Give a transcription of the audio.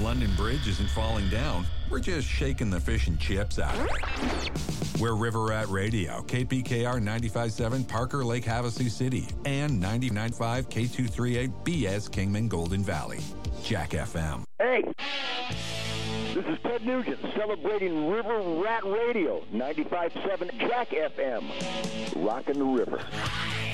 London Bridge isn't falling down. We're just shaking the fish and chips out of it. We're River Rat Radio, KPKR 95.7 Parker Lake Havasu City, and 99.5 K238 BS Kingman Golden Valley. Jack FM. Hey, this is Ted Nugent celebrating River Rat Radio, 95.7 Jack FM. Rockin' the river.